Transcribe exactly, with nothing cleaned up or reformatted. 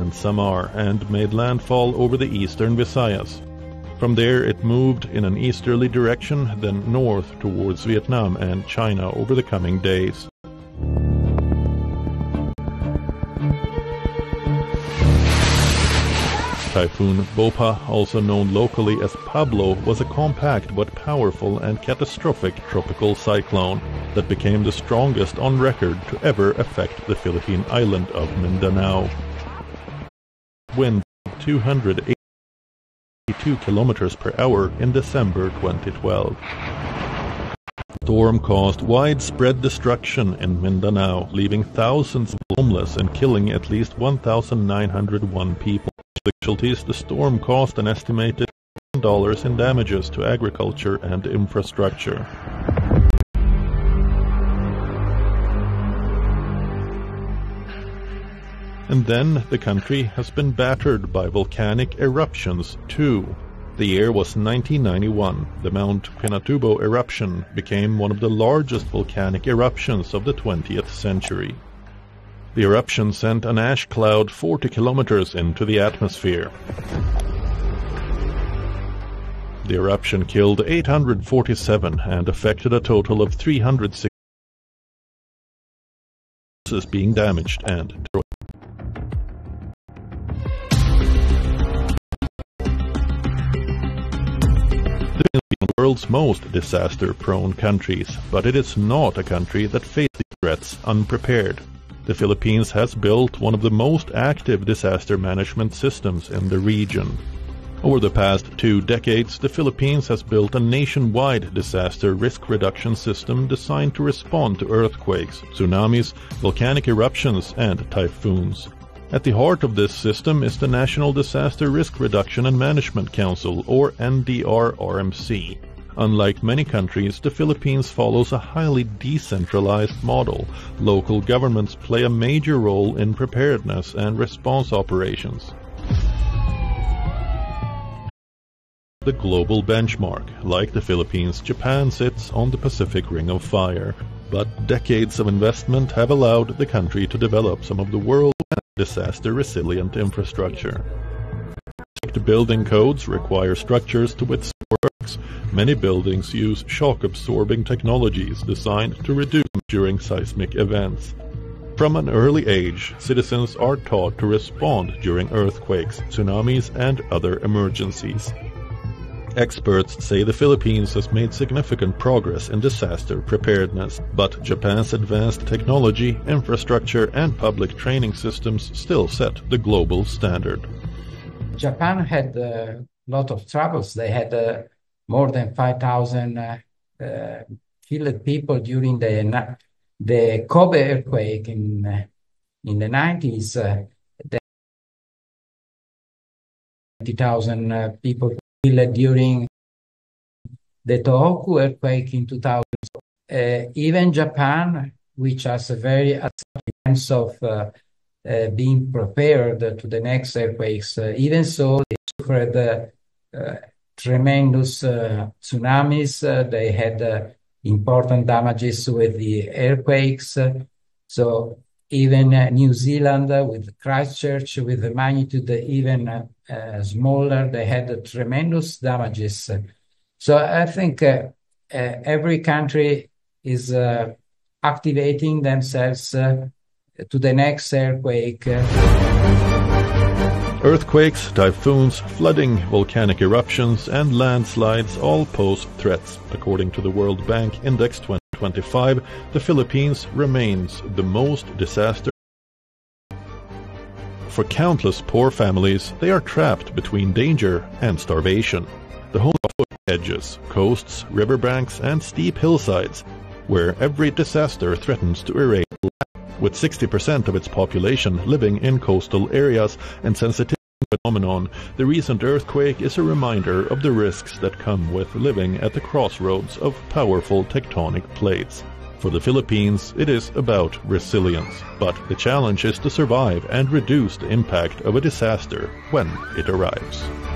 and Samar and made landfall over the eastern Visayas. From there it moved in an easterly direction, then north towards Vietnam and China over the coming days. Typhoon Bopha, also known locally as Pablo, was a compact but powerful and catastrophic tropical cyclone that became the strongest on record to ever affect the Philippine island of Mindanao. Wind two hundred eighty-two kilometers per hour in December twenty twelve. The storm caused widespread destruction in Mindanao, leaving thousands homeless and killing at least one thousand nine hundred one people. Casualties, the storm caused an estimated one billion dollars in damages to agriculture and infrastructure. And then the country has been battered by volcanic eruptions too. The year was nineteen ninety-one. The Mount Pinatubo eruption became one of the largest volcanic eruptions of the twentieth century. The eruption sent an ash cloud forty kilometers into the atmosphere. The eruption killed eight hundred forty-seven and affected a total of three hundred six houses being damaged and destroyed. The world's most disaster-prone countries, but it is not a country that faces threats unprepared. The Philippines has built one of the most active disaster management systems in the region. Over the past two decades, the Philippines has built a nationwide disaster risk reduction system designed to respond to earthquakes, tsunamis, volcanic eruptions, and typhoons. At the heart of this system is the National Disaster Risk Reduction and Management Council, or N D R R M C. Unlike many countries, the Philippines follows a highly decentralized model. Local governments play a major role in preparedness and response operations. The global benchmark. Like the Philippines, Japan sits on the Pacific Ring of Fire, but decades of investment have allowed the country to develop some of the world's disaster-resilient infrastructure. Strict building codes require structures to withstand earthquakes. Many buildings use shock-absorbing technologies designed to reduce during seismic events. From an early age, citizens are taught to respond during earthquakes, tsunamis, and other emergencies. Experts say the Philippines has made significant progress in disaster preparedness, but Japan's advanced technology, infrastructure, and public training systems still set the global standard. Japan had a lot of troubles. They had uh, more than five thousand uh, uh, killed people during the the Kobe earthquake in uh, in the nineties. Uh, twenty thousand uh, people killed during the Tohoku earthquake in two thousand. Uh, even Japan, which has a very sense of uh, uh, being prepared to the next earthquakes, uh, even so, they suffered uh, uh, tremendous uh, tsunamis. Uh, they had uh, important damages with the earthquakes. Uh, so even uh, New Zealand, uh, with Christchurch, with the magnitude even uh, uh, smaller, they had uh, tremendous damages. So I think uh, uh, every country is uh, activating themselves uh, to the next earthquake. Earthquakes, typhoons, flooding, volcanic eruptions, and landslides all pose threats. According to the World Bank Index twenty twenty-five, the Philippines remains the most disaster. For countless poor families, they are trapped between danger and starvation. The home of foot edges, coasts, riverbanks, and steep hillsides, where every disaster threatens to erase life. With sixty percent of its population living in coastal areas and sensitive phenomenon, the recent earthquake is a reminder of the risks that come with living at the crossroads of powerful tectonic plates. For the Philippines, it is about resilience, but the challenge is to survive and reduce the impact of a disaster when it arrives.